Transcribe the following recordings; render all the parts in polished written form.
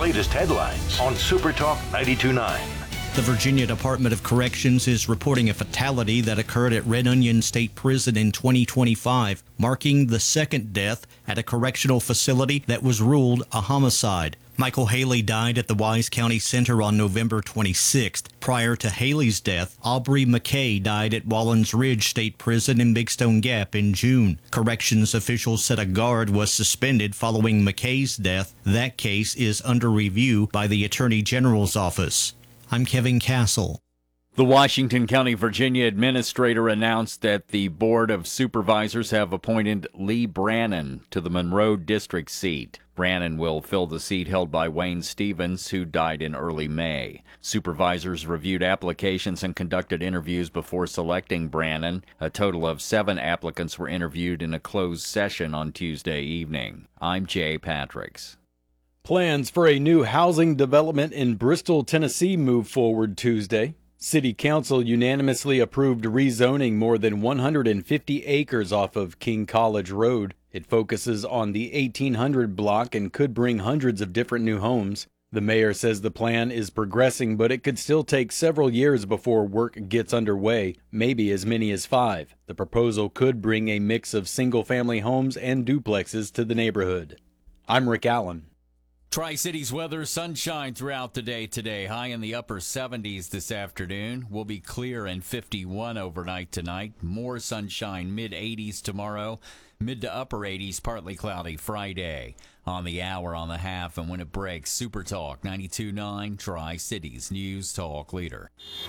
latest headlines on Super Talk 92.9. The Virginia Department of Corrections is reporting a fatality that occurred at Red Onion State Prison in 2025, marking the second death at a correctional facility that was ruled a homicide. Michael Haley died at the Wise County Center on November 26th. Prior to Haley's death, Aubrey McKay died at Wallens Ridge State Prison in Big Stone Gap in June. Corrections officials said a guard was suspended following McKay's death. That case is under review by the Attorney General's office. I'm Kevin Castle. The Washington County, Virginia administrator announced that the Board of Supervisors have appointed Lee Brannon to the Monroe District seat. Brannon will fill the seat held by Wayne Stevens, who died in early May. Supervisors reviewed applications and conducted interviews before selecting Brannon. A total of 7 applicants were interviewed in a closed session on Tuesday evening. I'm Jay Patricks. Plans for a new housing development in Bristol, Tennessee move forward Tuesday. City Council unanimously approved rezoning more than 150 acres off of King College Road. It focuses on the 1800 block and could bring hundreds of different new homes. The mayor says the plan is progressing, but it could still take several years before work gets underway, maybe as many as 5. The proposal could bring a mix of single-family homes and duplexes to the neighborhood. I'm Rick Allen. Tri-Cities weather, sunshine throughout the day today. High in the upper 70s this afternoon. Will be clear and 51 overnight tonight. More sunshine, mid-80s tomorrow. Mid to upper 80s, partly cloudy Friday. On the hour, on the half, and when it breaks, Super Talk 92.9, Tri-Cities News Talk Leader.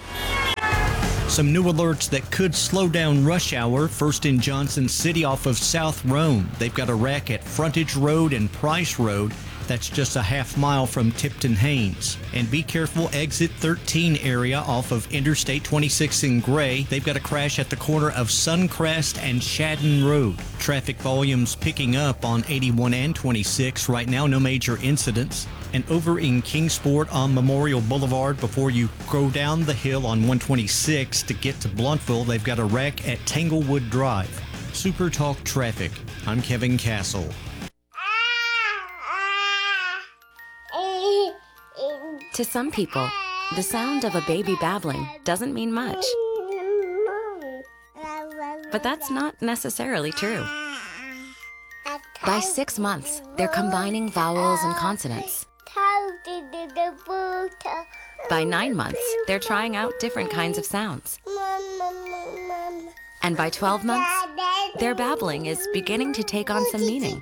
Some new alerts that could slow down rush hour. First in Johnson City off of South Rome. They've got a wreck at Frontage Road and Price Road. That's just a half mile from Tipton Haynes. And be careful, exit 13 area off of Interstate 26 in Gray. They've got a crash at the corner of Suncrest and Shadden Road. Traffic volumes picking up on 81 and 26. Right now, no major incidents. And over in Kingsport on Memorial Boulevard, before you go down the hill on 126 to get to Bluntville, they've got a wreck at Tanglewood Drive. Super Talk Traffic. I'm Kevin Castle. To some people, the sound of a baby babbling doesn't mean much. But that's not necessarily true. By 6 months, they're combining vowels and consonants. By 9 months, they're trying out different kinds of sounds. And by 12 months, their babbling is beginning to take on some meaning.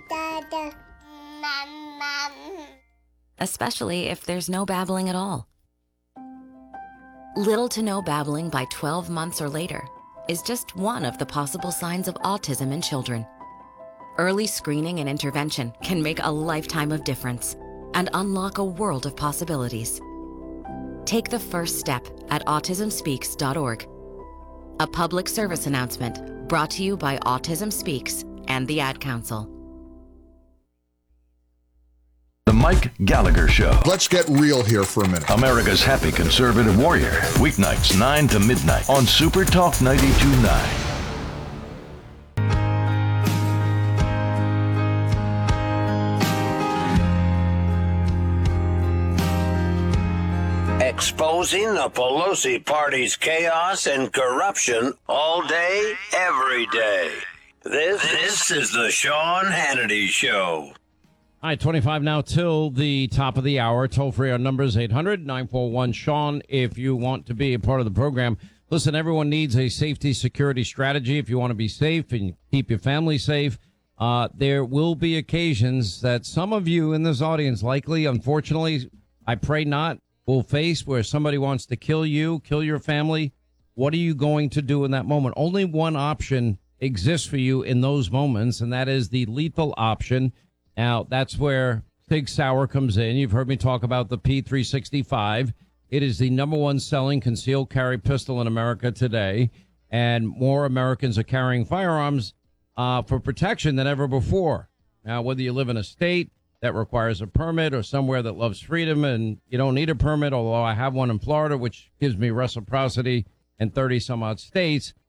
Especially if there's no babbling at all. Little to no babbling by 12 months or later is just one of the possible signs of autism in children. Early screening and intervention can make a lifetime of difference and unlock a world of possibilities. Take the first step at autismspeaks.org. A public service announcement brought to you by Autism Speaks and the Ad Council. The Mike Gallagher Show. Let's get real here for a minute. America's happy conservative warrior. Weeknights 9 to midnight on Super Talk 92.9. Exposing the Pelosi party's chaos and corruption all day, every day. This is the Sean Hannity Show. All right, 25 now till the top of the hour. Toll free, our number is 800-941-SEAN if you want to be a part of the program. Listen, everyone needs a safety security strategy if you want to be safe and keep your family safe. There will be occasions that some of you in this audience likely, unfortunately, I pray not, will face where somebody wants to kill you, kill your family. What are you going to do in that moment? Only one option exists for you in those moments, and that is the lethal option. Now, that's where Sig Sauer comes in. You've heard me talk about the P365. It is the number one selling concealed carry pistol in America today, and more Americans are carrying firearms for protection than ever before. Now, whether you live in a state that requires a permit or somewhere that loves freedom and you don't need a permit, although I have one in Florida, which gives me reciprocity in 30-some-odd states,